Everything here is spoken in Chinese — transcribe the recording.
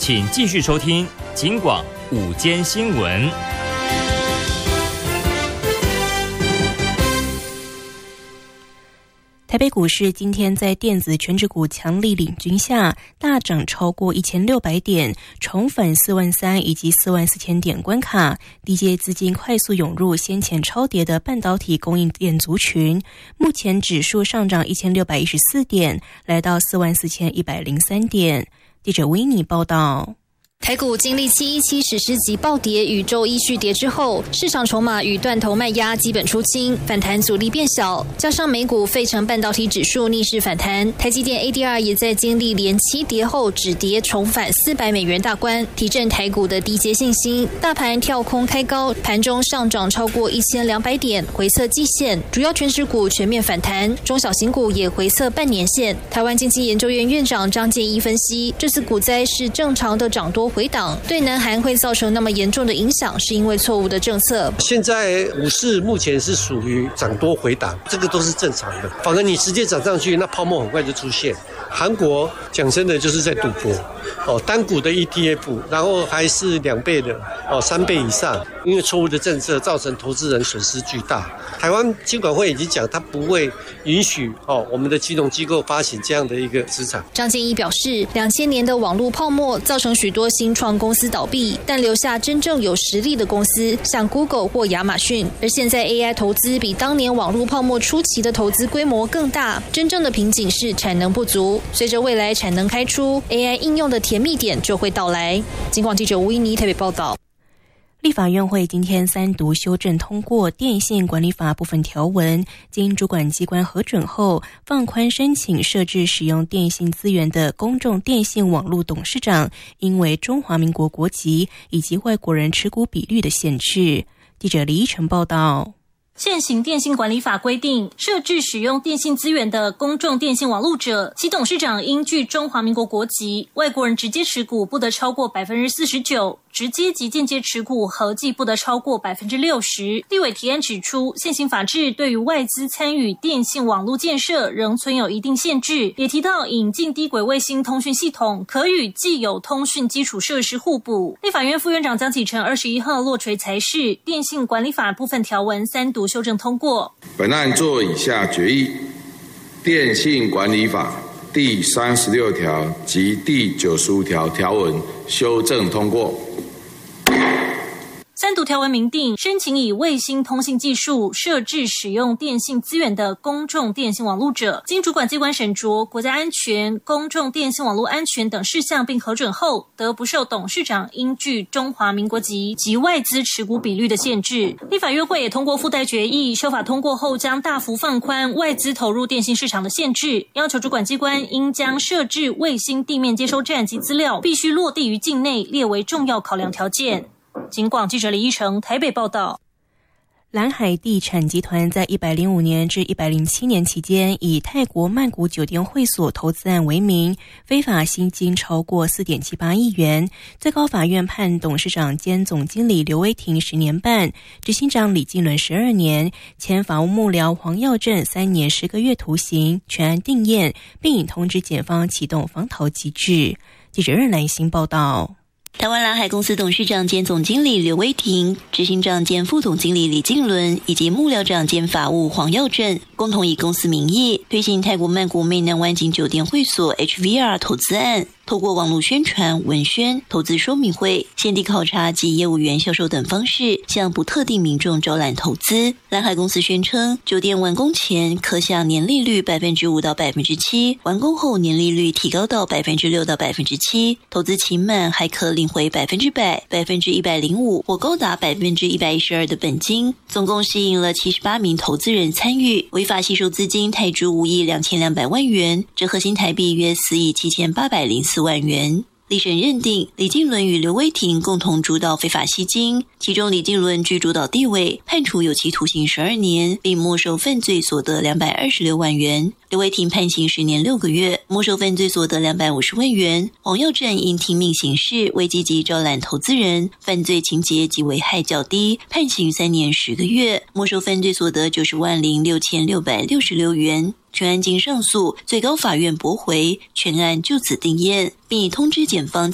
请继续收听警广午间新闻。 台北股市今天在电子权值股强力领军下大涨超过1600点，重返43000以及44000点关卡，低阶资金快速涌入先前超跌的半导体供应链族群。目前指数上涨1614点，来到44103点。记者维尼报道。 台股经历717史诗级暴跌与周一续跌之后，市场筹码与断头卖压基本出清，反弹阻力变小。加上美股费城半导体指数逆势反弹，台积电 ADR 也在经历连7跌后止跌重返$400大关，提振台股的低阶信心。大盘跳空开高，盘中上涨超过1200点，回测季线。主要权值股全面反弹，中小型股也回测半年线。台湾经济研究院院长张建一分析，这次股灾是正常的涨多回档，对南韩会造成那么严重的影响，是因为错误的政策。 现在股市目前是属于涨多回档，这个都是正常的。反而你直接涨上去，那泡沫很快就出现。韩国讲真的就是在赌博，单股的 ETF， 然后还是2倍的，3倍以上，因为错误的政策造成投资人损失巨大。台湾金管会已经讲，他不会允许我们的金融机构发行这样的一个资产。 张建一表示，2000年的网络泡沫造成许多新创公司倒闭，但留下真正有实力的公司，像 Google 或亚马逊。而现在 AI 投资比当年网络泡沫初期的投资规模更大，真正的瓶颈是产能不足。随着未来产能开出， AI 应用的甜蜜点就会到来。警广记者吴依妮台北报道。 立法院会今天3读修正通过电信管理法部分条文，经主管机关核准后，放宽申请设置使用电信资源的公众电信网络董事长因为中华民国国籍以及外国人持股比率的限制。记者李依晨报道。 现行电信管理法规定，设置使用电信资源的公众电信网路者，其董事长应具中华民国国籍，外国人直接持股不得超过 49%， 直接及间接持股合计不得超过 60%。 立委提案指出，现行法制对于外资参与电信网络建设仍存有一定限制，也提到引进低轨卫星通讯系统可与既有通讯基础设施互补。立法院副院长江启臣21号落锤裁示，电信管理法部分条文3读修正通过。 本案作以下决议：电信管理法第36条及第95条条文修正通过。 3读条文明定，申请以卫星通信技术设置使用电信资源的公众电信网路者，经主管机关审酌国家安全、公众电信网络安全等事项并核准后，得不受董事长应具中华民国籍及外资持股比率的限制。立法院会也通过附带决议，修法通过后将大幅放宽外资投入电信市场的限制，要求主管机关应将设置卫星地面接收站及资料必须落地于境内列为重要考量条件。警广记者李依成台北报道。 蓝海地产集团在105年至107年期间，以泰国曼谷酒店会所投资案为名，非法吸金超过 4.78 亿元。最高法院判董事长兼总经理刘威霆10年半，执行长李进伦12年，前法务幕僚黄耀正3年10个月徒刑，全案定验，并已通知检方启动防逃机制。记者任兰欣报道。 台湾蓝海公司董事长兼总经理刘威霆、执行长兼副总经理李进伦以及幕僚长兼法务黄耀正，共同以公司名义推行泰国曼谷湄南湾景酒店会所 HVR 投资案，透过网络宣传、文宣、投资说明会、现地考察及业务员销售等方式，向不特定民众招揽投资。蓝海公司宣称，酒店完工前可享年利率 5% 到 7%， 完工后年利率提高到 6% 到 7%， 投资期满还可领回 100%、105%或高达 112% 的本金。总共吸引了78名投资人参与，违法吸收资金泰铢5亿2200万元，折合新台币约4亿7804万元。立审认定李进伦与刘威霆共同主导非法吸金，其中李进伦居主导地位，判处有期徒刑12年，并没收犯罪所得226万元。刘威霆判刑10年6个月，没收犯罪所得250万元。黄耀正因听命行事，未积极招揽投资人，犯罪情节及危害较低，判刑3年10个月，没收犯罪所得90万6666元。全案经上诉，最高法院驳回，全案就此定验，并已通知检方